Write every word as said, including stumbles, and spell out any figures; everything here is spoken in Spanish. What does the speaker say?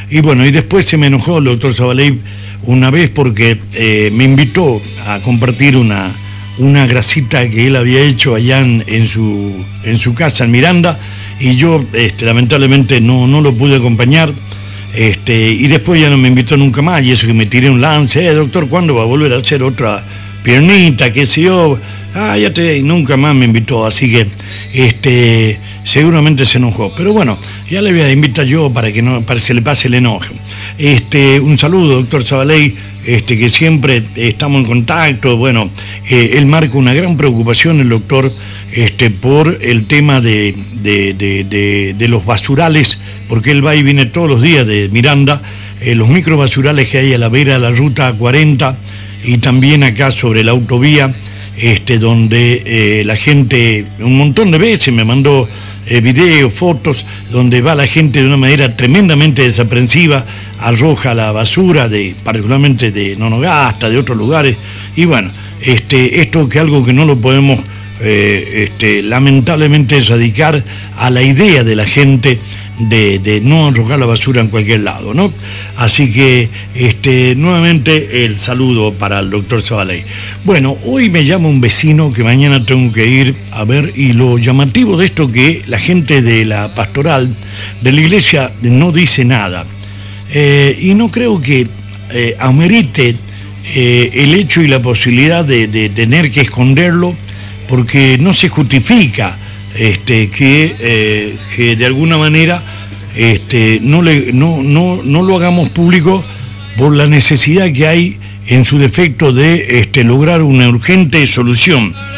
Y bueno, y después se me enojó el doctor Zabaley una vez porque eh, me invitó a compartir una, una grasita que él había hecho allá en, en, su, en su casa en Miranda, y yo este, lamentablemente no, no lo pude acompañar. Este, y después ya no me invitó nunca más, y eso que me tiré un lance, eh, doctor, ¿cuándo va a volver a hacer otra piernita, qué sé yo? Ah, ya te, y nunca más me invitó, así que este, seguramente se enojó. Pero bueno, ya le voy a invitar yo para que no, para que se le pase el enojo. Este, un saludo, doctor Zabaley, este, que siempre estamos en contacto. Bueno, eh, él marca una gran preocupación, el doctor, este, por el tema de, de, de, de, de los basurales, porque él va y viene todos los días de Miranda, eh, los microbasurales que hay a la vera de la ruta cuarenta y también acá sobre la autovía, este, donde eh, la gente, un montón de veces me mandó eh, videos, fotos, donde va la gente de una manera tremendamente desaprensiva, arroja la basura, de, particularmente de Nonogasta, de otros lugares, y bueno, este, esto que algo que no lo podemos eh, este, lamentablemente erradicar a la idea de la gente de, de no arrojar la basura en cualquier lado, ¿no? Así que este, nuevamente el saludo para el doctor Zabaley. Bueno, hoy me llama un vecino que mañana tengo que ir a ver, y lo llamativo de esto que la gente de la pastoral de la iglesia no dice nada, eh, y no creo que eh, amerite eh, el hecho y la posibilidad de, de tener que esconderlo, porque no se justifica Este, que, eh, que de alguna manera este, no, le, no, no, no lo hagamos público por la necesidad que hay en su defecto de este, lograr una urgente solución.